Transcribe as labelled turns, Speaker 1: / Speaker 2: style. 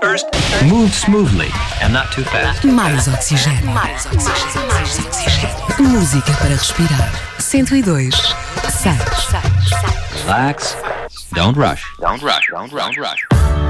Speaker 1: Move smoothly and not too fast.
Speaker 2: Mais oxigênio. Música para respirar. 102. 6.
Speaker 1: Relax. Don't rush.